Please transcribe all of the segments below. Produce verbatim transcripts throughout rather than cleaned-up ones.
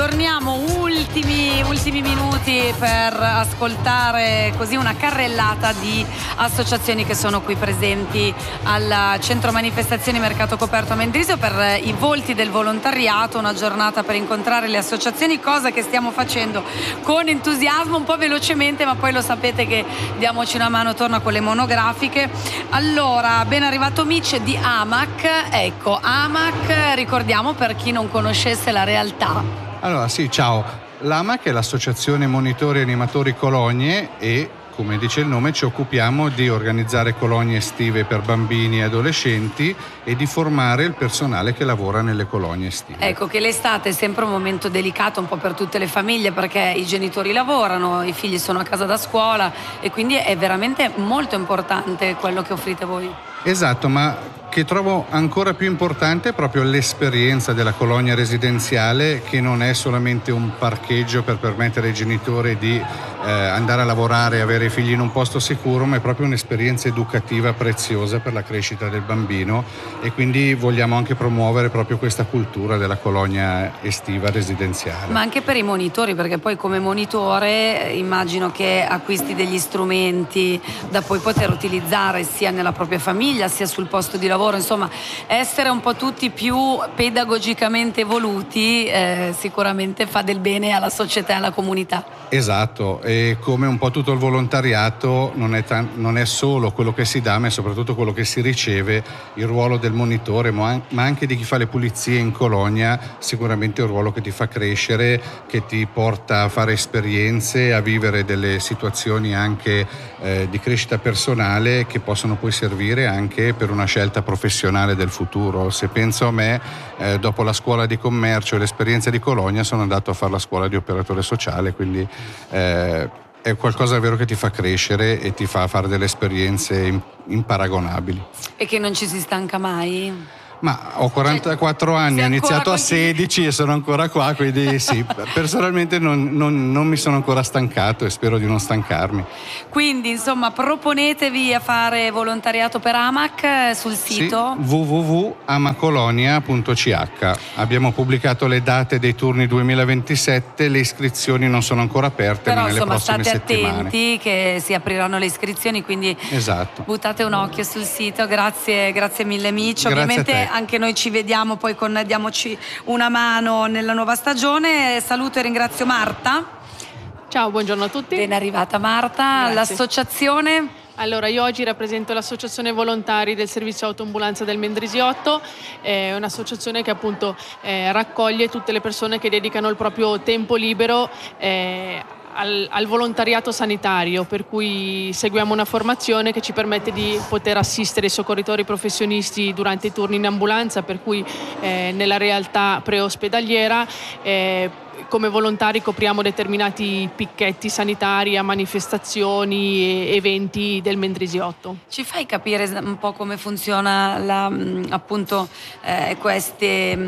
torniamo ultimi, ultimi minuti per ascoltare così una carrellata di associazioni che sono qui presenti al centro manifestazioni Mercato Coperto a Mendrisio per i volti del volontariato, una giornata per incontrare le associazioni, cosa che stiamo facendo con entusiasmo, un po' velocemente, ma poi lo sapete che diamoci una mano, torna con le monografiche. Allora, ben arrivato Mitch di AMAC. Ecco, AMAC, ricordiamo per chi non conoscesse la realtà. Allora sì, ciao, l'AMAC è l'Associazione Monitori e Animatori Colonie e, come dice il nome, ci occupiamo di organizzare colonie estive per bambini e adolescenti e di formare il personale che lavora nelle colonie estive. Ecco che l'estate è sempre un momento delicato un po' per tutte le famiglie, perché i genitori lavorano, i figli sono a casa da scuola e quindi è veramente molto importante quello che offrite voi. Esatto, ma che trovo ancora più importante è proprio l'esperienza della colonia residenziale, che non è solamente un parcheggio per permettere ai genitori di eh, andare a lavorare e avere i figli in un posto sicuro, ma è proprio un'esperienza educativa preziosa per la crescita del bambino, e quindi vogliamo anche promuovere proprio questa cultura della colonia estiva residenziale. Ma anche per i monitori, perché poi come monitore immagino che acquisti degli strumenti da poi poter utilizzare sia nella propria famiglia sia sul posto di lavoro. Insomma, essere un po' tutti più pedagogicamente evoluti eh, sicuramente fa del bene alla società e alla comunità. Esatto, e come un po' tutto il volontariato non è, tan- non è solo quello che si dà, ma è soprattutto quello che si riceve. Il ruolo del monitore, ma, an- ma anche di chi fa le pulizie in colonia, sicuramente è un ruolo che ti fa crescere, che ti porta a fare esperienze, a vivere delle situazioni anche eh, di crescita personale che possono poi servire anche per una scelta professionale del futuro. Se penso a me, eh, dopo la scuola di commercio e l'esperienza di colonia sono andato a fare la scuola di operatore sociale, quindi eh, è qualcosa davvero che ti fa crescere e ti fa fare delle esperienze imparagonabili. E che non ci si stanca mai? Ma ho quarantaquattro anni, ho iniziato a sedici e sono ancora qua, quindi sì, personalmente non, non, non mi sono ancora stancato e spero di non stancarmi. Quindi insomma proponetevi a fare volontariato per AMAC sul sito sì, w w w punto amacolonia punto c h. Abbiamo pubblicato le date dei turni duemilaventisette, le iscrizioni non sono ancora aperte, però ma nelle insomma prossime state settimane. attenti che si apriranno le iscrizioni, quindi esatto. Buttate un occhio sul sito. Grazie, grazie mille Mitch. Grazie. Ovviamente anche noi ci vediamo poi con Diamoci una mano nella nuova stagione. Saluto e ringrazio Marta. Ciao, buongiorno a tutti. Ben arrivata Marta. Grazie. L'associazione? Allora, io oggi rappresento l'Associazione Volontari del Servizio Autoambulanza del Mendrisiotto, è un'associazione che appunto eh, raccoglie tutte le persone che dedicano il proprio tempo libero eh, Al, al volontariato sanitario, per cui seguiamo una formazione che ci permette di poter assistere i soccorritori professionisti durante i turni in ambulanza, per cui eh, nella realtà preospedaliera eh, come volontari copriamo determinati picchetti sanitari a manifestazioni e eventi del Mendrisiotto. Ci fai capire un po' come funziona la, appunto eh, queste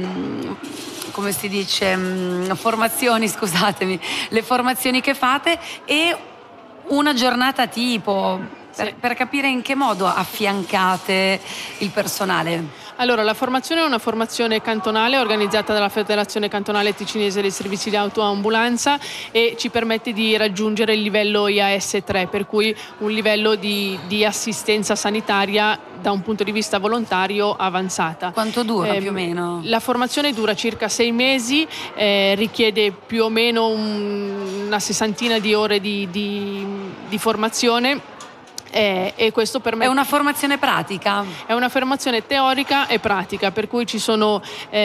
come si dice formazioni, scusatemi, le formazioni che fate e una giornata tipo per, sì. per capire in che modo affiancate il personale? Allora, la formazione è una formazione cantonale organizzata dalla Federazione Cantonale Ticinese dei Servizi di Autoambulanza e ci permette di raggiungere il livello I A S tre, per cui un livello di, di assistenza sanitaria da un punto di vista volontario avanzata. Quanto dura eh, più o meno? La formazione dura circa sei mesi, eh, richiede più o meno un, una sessantina di ore di, di, di formazione. Eh, e questo permette... È una formazione pratica? È una formazione teorica e pratica, per cui ci sono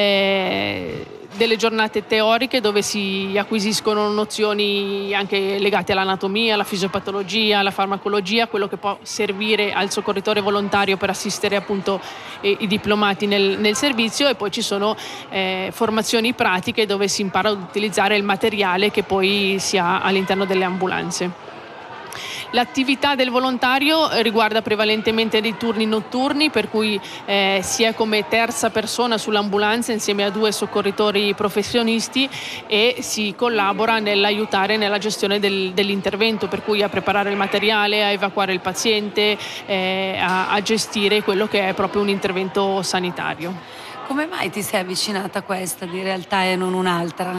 eh, delle giornate teoriche dove si acquisiscono nozioni anche legate all'anatomia, alla fisiopatologia, alla farmacologia, quello che può servire al soccorritore volontario per assistere appunto eh, i diplomati nel, nel servizio, e poi ci sono eh, formazioni pratiche dove si impara ad utilizzare il materiale che poi si ha all'interno delle ambulanze. L'attività del volontario riguarda prevalentemente dei turni notturni, per cui eh, si è come terza persona sull'ambulanza insieme a due soccorritori professionisti e si collabora nell'aiutare nella gestione del, dell'intervento, per cui a preparare il materiale, a evacuare il paziente, eh, a, a gestire quello che è proprio un intervento sanitario. Come mai ti sei avvicinata a questa di realtà e non un'altra?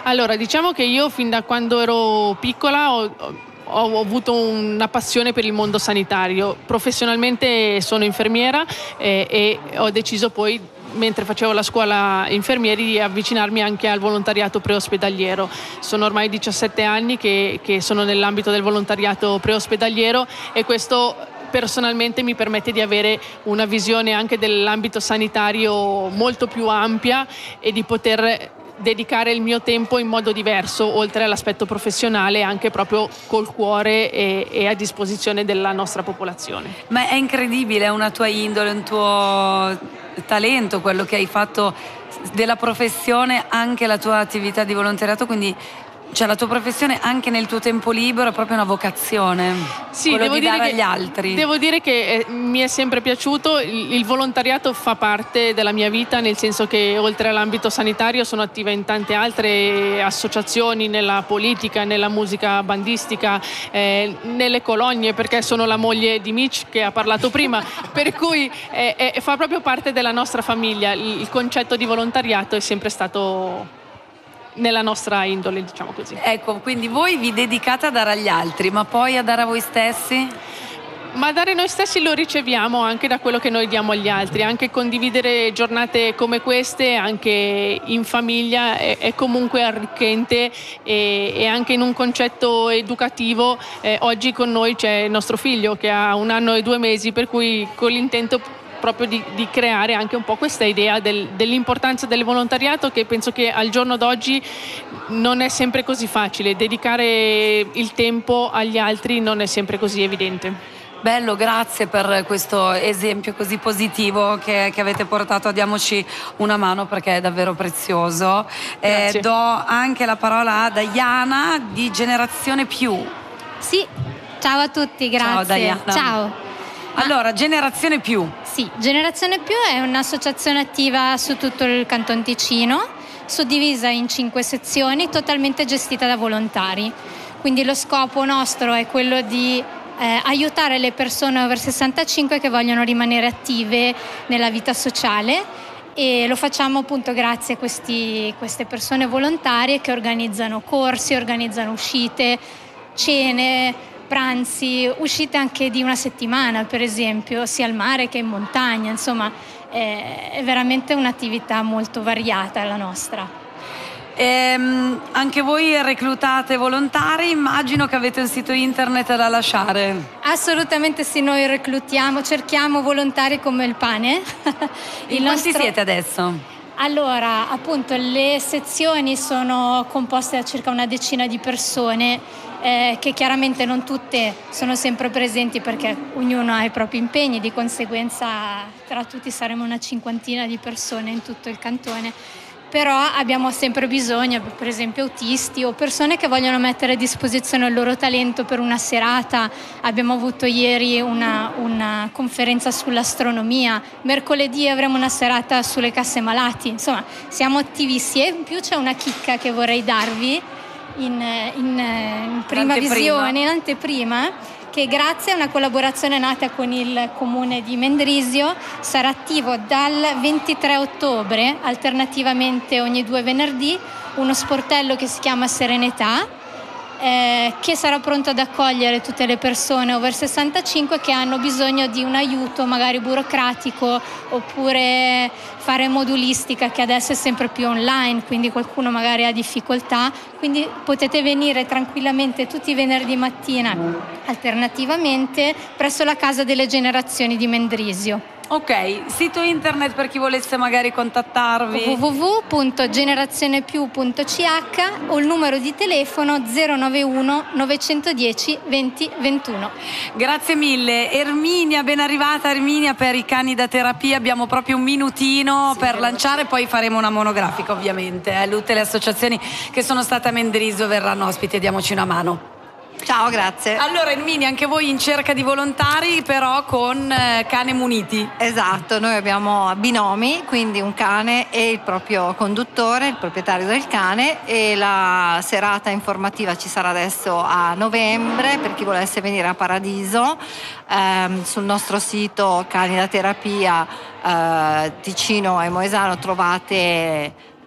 Allora, diciamo che io fin da quando ero piccola ho, ho avuto una passione per il mondo sanitario. Professionalmente sono infermiera eh, e ho deciso poi, mentre facevo la scuola infermieri, di avvicinarmi anche al volontariato preospedaliero. Sono ormai diciassette anni che, che sono nell'ambito del volontariato preospedaliero e questo personalmente mi permette di avere una visione anche dell'ambito sanitario molto più ampia e di poter dedicare il mio tempo in modo diverso, oltre all'aspetto professionale, anche proprio col cuore e, e a disposizione della nostra popolazione. Ma è incredibile, è una tua indole, un tuo talento, quello che hai fatto della professione, anche la tua attività di volontariato, quindi cioè la tua professione anche nel tuo tempo libero è proprio una vocazione, sì, quello devo di dire dare che, agli altri. Devo dire che eh, mi è sempre piaciuto, il, il volontariato fa parte della mia vita, nel senso che oltre all'ambito sanitario sono attiva in tante altre associazioni, nella politica, nella musica bandistica, eh, nelle colonie, perché sono la moglie di Mitch che ha parlato prima, per cui eh, eh, fa proprio parte della nostra famiglia. Il, il concetto di volontariato è sempre stato nella nostra indole, diciamo così. Ecco, quindi voi vi dedicate a dare agli altri, ma poi a dare a voi stessi? Ma dare noi stessi lo riceviamo anche da quello che noi diamo agli altri, anche condividere giornate come queste, anche in famiglia, è, è comunque arricchente e, e anche in un concetto educativo. Eh, oggi con noi c'è il nostro figlio che ha un anno e due mesi, per cui con l'intento proprio di, di creare anche un po' questa idea del, dell'importanza del volontariato, che penso che al giorno d'oggi non è sempre così facile. Dedicare il tempo agli altri non è sempre così evidente. Bello, grazie per questo esempio così positivo che, che avete portato. Diamoci una mano perché è davvero prezioso. Eh, do anche la parola a Diana di Generazione Più. Sì, ciao a tutti, grazie. Ciao Diana. Ciao. Allora, Generazione Più. Sì, Generazione Più è un'associazione attiva su tutto il Canton Ticino, suddivisa in cinque sezioni, totalmente gestita da volontari. Quindi lo scopo nostro è quello di eh, aiutare le persone over sessantacinque che vogliono rimanere attive nella vita sociale, e lo facciamo appunto grazie a questi, queste persone volontarie che organizzano corsi, organizzano uscite, cene, pranzi, uscite anche di una settimana, per esempio, sia al mare che in montagna. Insomma, è veramente un'attività molto variata la nostra. Ehm, anche voi reclutate volontari, immagino che avete un sito internet da lasciare. Assolutamente sì, noi reclutiamo, cerchiamo volontari come il pane. Il In quanti nostro... siete adesso? Allora, appunto, le sezioni sono composte da circa una decina di persone, eh, che chiaramente non tutte sono sempre presenti perché ognuno ha i propri impegni, di conseguenza tra tutti saremo una cinquantina di persone in tutto il cantone. Però abbiamo sempre bisogno, per esempio, autisti o persone che vogliono mettere a disposizione il loro talento per una serata. Abbiamo avuto ieri una, una conferenza sull'astronomia, mercoledì avremo una serata sulle casse malati. Insomma, siamo attivissimi. E in più c'è una chicca che vorrei darvi in, in, in prima visione, in anteprima, che grazie a una collaborazione nata con il comune di Mendrisio sarà attivo dal ventitré ottobre, alternativamente ogni due venerdì, uno sportello che si chiama Serenità, eh, che sarà pronto ad accogliere tutte le persone over sessantacinque che hanno bisogno di un aiuto magari burocratico, oppure fare modulistica, che adesso è sempre più online, quindi qualcuno magari ha difficoltà. Quindi potete venire tranquillamente tutti i venerdì mattina, alternativamente, presso la Casa delle Generazioni di Mendrisio. Ok, sito internet per chi volesse magari contattarvi? w w w punto generazionepiù punto c h o il numero di telefono zero nove uno nove uno zero venti ventuno. Grazie mille. Erminia, ben arrivata Erminia per i cani da terapia. Abbiamo proprio un minutino sì, per lanciare, poi faremo una monografica ovviamente. Eh. Tutte le associazioni che sono state a Mendrisio verranno ospiti, diamoci una mano. Ciao, grazie. Allora Erminia, anche voi in cerca di volontari, però con eh, cane muniti. Esatto, noi abbiamo binomi, quindi un cane e il proprio conduttore, il proprietario del cane, e la serata informativa ci sarà adesso a novembre per chi volesse venire a Paradiso. Ehm, sul nostro sito Cani da Terapia eh, Ticino e Moesano trovate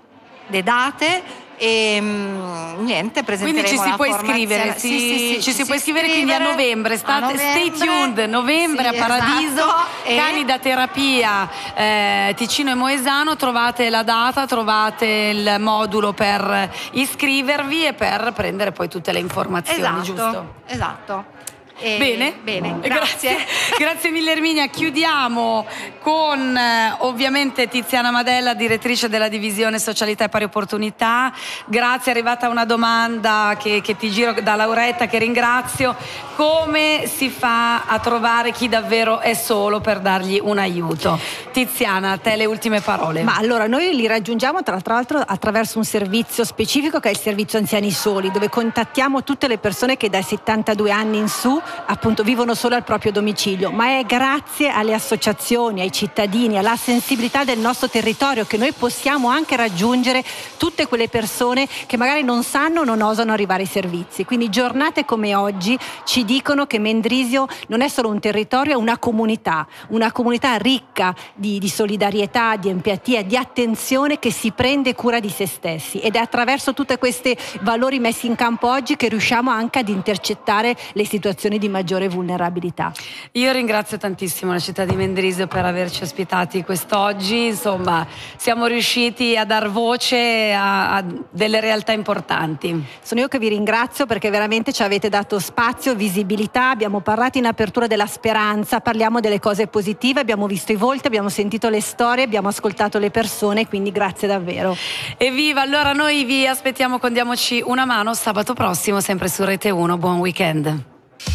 le date. E mh, niente, presenteremo quindi ci si la può formazione. iscrivere, si, sì, sì, sì, ci, ci si, si può iscrivere quindi a novembre, state, a novembre, stay tuned, novembre sì, a Paradiso, esatto, e... Cani da terapia eh, Ticino e Moesano, trovate la data, trovate il modulo per iscrivervi e per prendere poi tutte le informazioni, esatto, giusto? Esatto. E bene, bene, grazie. grazie. Grazie mille Erminia. Chiudiamo con eh, ovviamente Tiziana Madella, direttrice della divisione socialità e pari opportunità. Grazie, è arrivata una domanda che, che ti giro da Lauretta, che ringrazio. Come si fa a trovare chi davvero è solo per dargli un aiuto? Tiziana, a te le ultime parole. Ma allora noi li raggiungiamo tra l'altro attraverso un servizio specifico che è il servizio anziani soli, dove contattiamo tutte le persone che dai settantadue anni in su appunto vivono solo al proprio domicilio, ma è grazie alle associazioni, ai cittadini, alla sensibilità del nostro territorio che noi possiamo anche raggiungere tutte quelle persone che magari non sanno o non osano arrivare ai servizi. Quindi giornate come oggi ci dicono che Mendrisio non è solo un territorio, è una comunità, una comunità ricca di, di solidarietà, di empatia, di attenzione, che si prende cura di se stessi, ed è attraverso tutti questi valori messi in campo oggi che riusciamo anche ad intercettare le situazioni di maggiore vulnerabilità. Io ringrazio tantissimo la città di Mendrisio per averci ospitati quest'oggi, insomma siamo riusciti a dar voce a, a delle realtà importanti. Sono io che vi ringrazio perché veramente ci avete dato spazio, visibilità, abbiamo parlato in apertura della speranza, parliamo delle cose positive, abbiamo visto i volti, abbiamo sentito le storie, abbiamo ascoltato le persone, quindi grazie davvero. Evviva, allora noi vi aspettiamo con Diamoci una mano sabato prossimo sempre su Rete uno, buon weekend.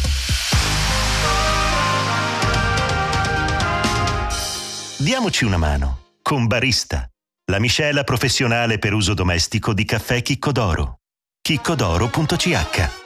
Diamoci una mano con Barista, la miscela professionale per uso domestico di caffè Chicco d'Oro. chicco d'oro punto c h